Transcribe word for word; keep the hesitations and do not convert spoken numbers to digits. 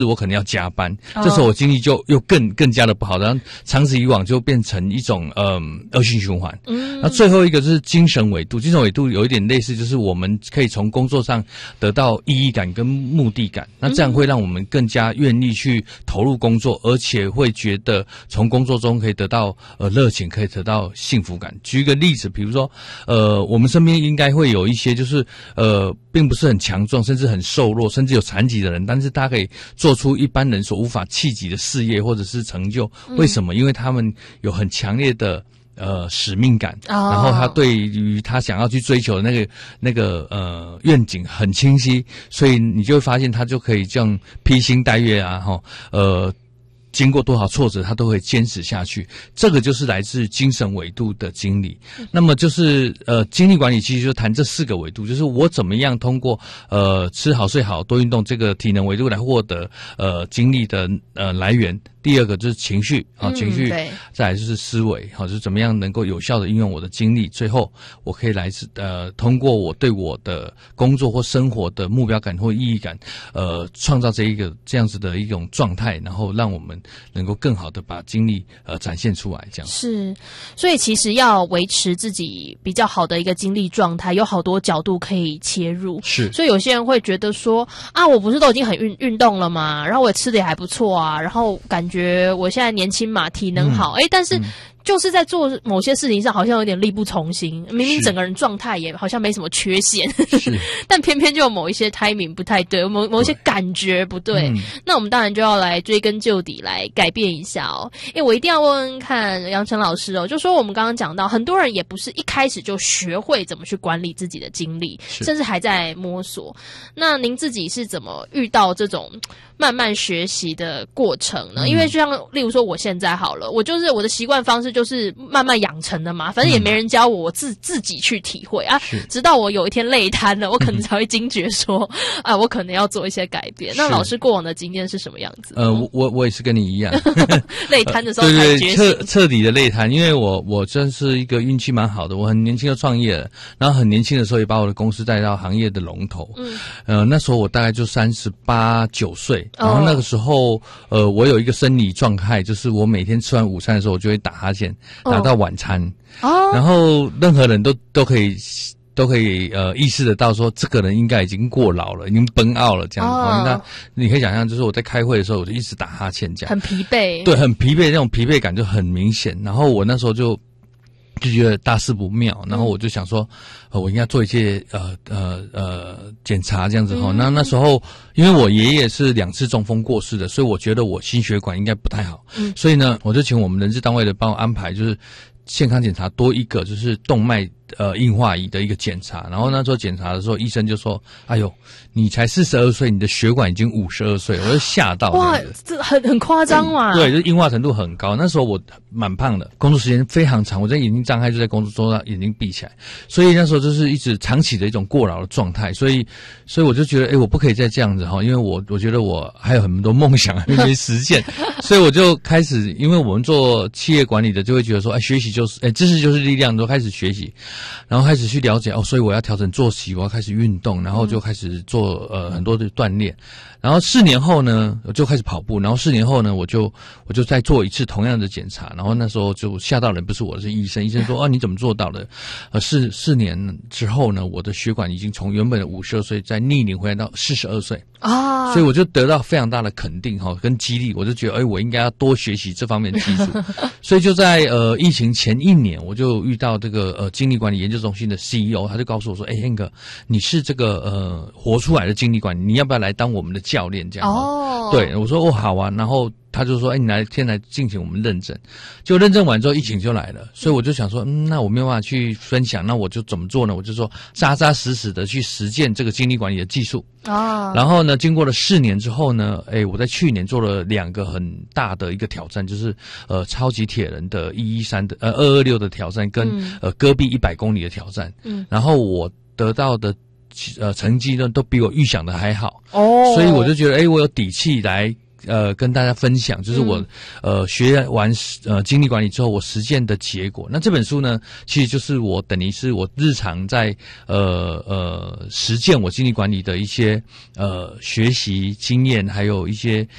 我可能要加班，这时候我精力就又更更加的不好，然后长此以往就变成一种嗯恶性循环。嗯，那最后一个就是精神维度，精神维度有一点类似，就是我们可以从工作上得到意义感跟目的感，那这样会让我们更加愿意去投入工作，而且会觉得从工作中可以得到呃热情，可以得到幸福感。举一个例子，比如说呃我们身边应该会有一些就是呃并不是很强壮，甚至很瘦弱，甚至有残疾的人，但是他可以做出一般人所无法企及的事业或者是成就。为什么？因为他们有很强烈的呃使命感，哦，然后他对于他想要去追求的那个那个呃愿景很清晰，所以你就会发现他就可以这样披星戴月啊，哈，呃。经过多少挫折，他都会坚持下去。这个就是来自精神维度的经历。那么就是呃，精力管理其实就谈这四个维度，就是我怎么样通过呃吃好睡好多运动这个体能维度来获得呃精力的呃来源。第二个就是情绪啊，嗯，情绪，再来就是思维，好，就是怎么样能够有效的运用我的精力，最后我可以来自呃通过我对我的工作或生活的目标感或意义感，呃，创造这一个这样子的一种状态，然后让我们能够更好的把精力呃展现出来，这样是。所以其实要维持自己比较好的一个精力状态，有好多角度可以切入。 是。 所以有些人会觉得说啊，我不是都已经很运运动了吗？然后我也吃的也还不错啊，然后感觉。觉我现在年轻嘛，体能好，哎，嗯，但是就是在做某些事情上好像有点力不从心，明明整个人状态也好像没什么缺陷，但偏偏就有某一些 timing 不太对，某某一些感觉不对，嗯，那我们当然就要来追根究底，来改变一下哦。哎，我一定要问问看杨晨老师哦，就说我们刚刚讲到，很多人也不是一开始就学会怎么去管理自己的精力，甚至还在摸索。那您自己是怎么遇到这种慢慢学习的过程呢？嗯，因为就像例如说我现在好了，我就是我的习惯方式就是慢慢养成的嘛，反正也没人教我，我自自己去体会啊。直到我有一天累瘫了，我可能才会惊觉说，嗯，啊，我可能要做一些改变。那老师过往的经验是什么样子？ 呃，我我也是跟你一样， 累瘫的时候才觉醒， 对对，彻彻底的累瘫。因为我我真是一个运气蛮好的，我很年轻就创业了，然后很年轻的时候也把我的公司带到行业的龙头。嗯，呃，那时候我大概就三十八九岁，然后那个时候，呃，我有一个生理状态，就是我每天吃完午餐的时候，我就会打哈欠，打到晚餐。哦，然后任何人都都可以都可以呃意识得到说，这个人应该已经过劳了，已经崩out了这样子。哦，那你可以想象，就是我在开会的时候，我就一直打哈欠这样， 很疲惫。 对，很疲惫，那种疲惫感就很明显。然后我那时候就。就觉得大事不妙，然后我就想说，呃，我应该做一些呃呃呃检查这样子哈。嗯，那那时候，因为我爷爷是两次中风过世的，所以我觉得我心血管应该不太好。嗯，所以呢，我就请我们人事单位的帮我安排，就是健康检查多一个，就是动脉呃硬化仪的一个检查。然后那时候检查的时候，医生就说：“哎呦，你才四十二岁，你的血管已经五十二岁。”我就吓到。 哇，这很很夸张嘛。 嗯，对，就是硬化程度很高。那时候我蛮胖的，工作时间非常长，我在眼睛张开就在工作桌上，眼睛闭起来，所以那时候就是一直长期的一种过劳的状态。所以，所以我就觉得，哎，我不可以再这样子哈，因为我我觉得我还有很多梦想还没实现，所以我就开始，因为我们做企业管理的就会觉得说，哎，学习就是，哎，知识就是力量，都开始学习，然后开始去了解哦，所以我要调整作息，我要开始运动，然后就开始做呃很多的锻炼。然后四年后呢，我就开始跑步。然后四年后呢，我就我就再做一次同样的检查。然后那时候就吓到人，不是我，是医生。医生说：“啊，你怎么做到的？”呃，四四年之后呢，我的血管已经从原本的五十二岁再逆龄回来到四十二岁啊，所以我就得到非常大的肯定哈，跟激励。我就觉得，哎，我应该要多学习这方面的技术。所以就在呃疫情前一年，我就遇到这个呃精力管理研究中心的 C E O， 他就告诉我说：“哎 ，Hank， 你是这个呃活出来的精力管理，你要不要来当我们的教练？”这样哦，对我说：“哦，好啊。”然后他就说：“哎，你来先来进行我们认证。”结果认证完之后，疫情就来了，所以我就想说，嗯，那我没有办法去分享，那我就怎么做呢？我就说扎扎实实的去实践这个精力管理的技术啊。然后呢，经过了四年之后呢，哎，我在去年做了两个很大的一个挑战，就是呃超级铁人的一一三的呃二二六的挑战，跟、嗯、呃戈壁一百公里的挑战。嗯，然后我得到的呃成绩呢，都比我预想的还好哦，所以我就觉得，哎，我有底气来呃跟大家分享，就是我、嗯、呃学完呃精力管理之后我实践的结果。那这本书呢，其实就是我等于是我日常在呃呃实践我精力管理的一些呃学习经验，还有一些